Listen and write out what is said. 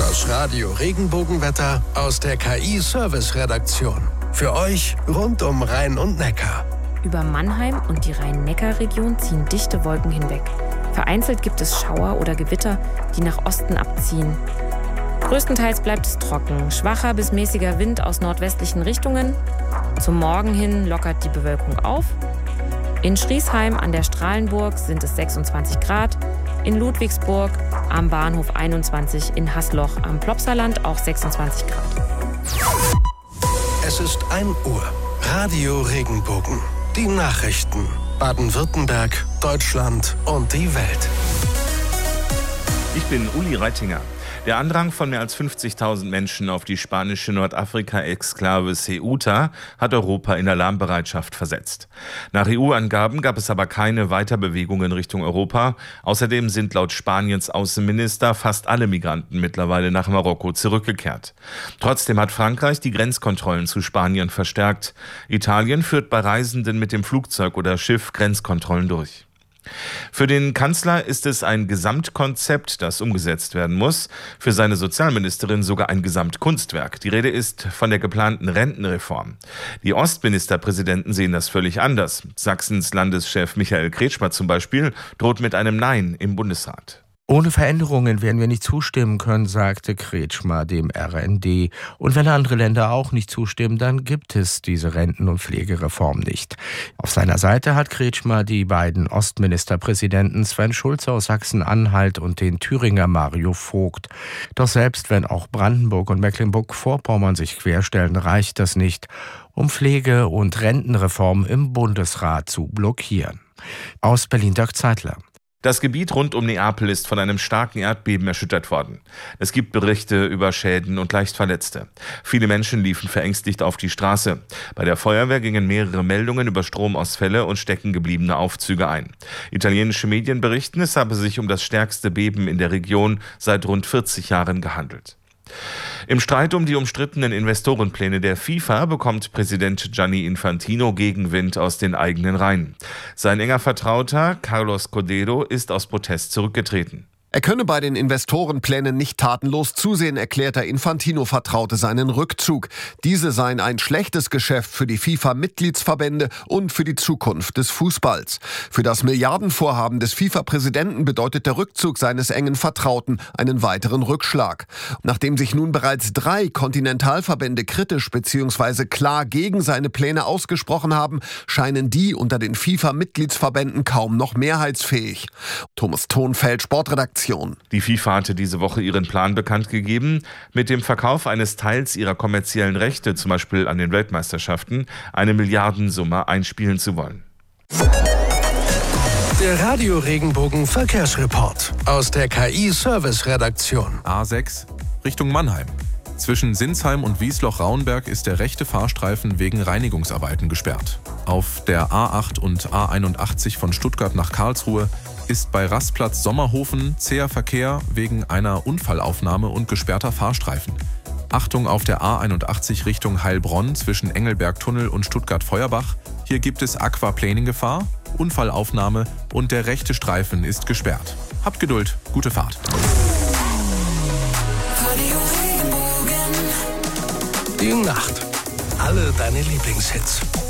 Das Radio Regenbogenwetter aus der KI-Service-Redaktion. Für euch rund um Rhein und Neckar. Über Mannheim und die Rhein-Neckar-Region ziehen dichte Wolken hinweg. Vereinzelt gibt es Schauer oder Gewitter, die nach Osten abziehen. Größtenteils bleibt es trocken. Schwacher bis mäßiger Wind aus nordwestlichen Richtungen. Zum Morgen hin lockert die Bewölkung auf. In Schriesheim an der Strahlenburg sind es 26 Grad. In Ludwigsburg am Bahnhof 21, in Haßloch am Plopsaland auch 26 Grad. Es ist 1 Uhr. Radio Regenbogen. Die Nachrichten. Baden-Württemberg, Deutschland und die Welt. Ich bin Uli Reitinger. Der Andrang von mehr als 50.000 Menschen auf die spanische Nordafrika-Exklave Ceuta hat Europa in Alarmbereitschaft versetzt. Nach EU-Angaben gab es aber keine Weiterbewegung in Richtung Europa. Außerdem sind laut Spaniens Außenminister fast alle Migranten mittlerweile nach Marokko zurückgekehrt. Trotzdem hat Frankreich die Grenzkontrollen zu Spanien verstärkt. Italien führt bei Reisenden mit dem Flugzeug oder Schiff Grenzkontrollen durch. Für den Kanzler ist es ein Gesamtkonzept, das umgesetzt werden muss. Für seine Sozialministerin sogar ein Gesamtkunstwerk. Die Rede ist von der geplanten Rentenreform. Die Ostministerpräsidenten sehen das völlig anders. Sachsens Landeschef Michael Kretschmer zum Beispiel droht mit einem Nein im Bundesrat. Ohne Veränderungen werden wir nicht zustimmen können, sagte Kretschmer dem RND. Und wenn andere Länder auch nicht zustimmen, dann gibt es diese Renten- und Pflegereform nicht. Auf seiner Seite hat Kretschmer die beiden Ostministerpräsidenten Sven Schulze aus Sachsen-Anhalt und den Thüringer Mario Vogt. Doch selbst wenn auch Brandenburg und Mecklenburg-Vorpommern sich querstellen, reicht das nicht, um Pflege- und Rentenreform im Bundesrat zu blockieren. Aus Berlin Dirk Zeitler. Das Gebiet rund um Neapel ist von einem starken Erdbeben erschüttert worden. Es gibt Berichte über Schäden und Leichtverletzte. Viele Menschen liefen verängstigt auf die Straße. Bei der Feuerwehr gingen mehrere Meldungen über Stromausfälle und steckengebliebene Aufzüge ein. Italienische Medien berichten, es habe sich um das stärkste Beben in der Region seit rund 40 Jahren gehandelt. Im Streit um die umstrittenen Investorenpläne der FIFA bekommt Präsident Gianni Infantino Gegenwind aus den eigenen Reihen. Sein enger Vertrauter Carlos Codero ist aus Protest zurückgetreten. Er könne bei den Investorenplänen nicht tatenlos zusehen, erklärte Infantino-Vertraute seinen Rückzug. Diese seien ein schlechtes Geschäft für die FIFA-Mitgliedsverbände und für die Zukunft des Fußballs. Für das Milliardenvorhaben des FIFA-Präsidenten bedeutet der Rückzug seines engen Vertrauten einen weiteren Rückschlag. Nachdem sich nun bereits 3 Kontinentalverbände kritisch bzw. klar gegen seine Pläne ausgesprochen haben, scheinen die unter den FIFA-Mitgliedsverbänden kaum noch mehrheitsfähig. Thomas Thonfeld, Sportredaktion. Die FIFA hatte diese Woche ihren Plan bekannt gegeben, mit dem Verkauf eines Teils ihrer kommerziellen Rechte, zum Beispiel an den Weltmeisterschaften, eine Milliardensumme einspielen zu wollen. Der Radio Regenbogen Verkehrsreport aus der KI-Service-Redaktion. A6 Richtung Mannheim. Zwischen Sinsheim und Wiesloch-Rauenberg ist der rechte Fahrstreifen wegen Reinigungsarbeiten gesperrt. Auf der A8 und A81 von Stuttgart nach Karlsruhe ist bei Rastplatz Sommerhofen zäher Verkehr wegen einer Unfallaufnahme und gesperrter Fahrstreifen. Achtung auf der A81 Richtung Heilbronn zwischen Engelberg-Tunnel und Stuttgart-Feuerbach. Hier gibt es Aquaplaning-Gefahr, Unfallaufnahme und der rechte Streifen ist gesperrt. Habt Geduld, gute Fahrt. Die Nacht. Alle deine Lieblingshits.